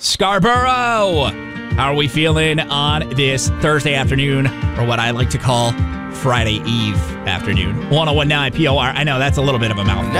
Scarborough. How are we feeling on this Thursday afternoon, or what I like to call Friday Eve afternoon? 101.9 POR. I know that's a little bit of a mouthful.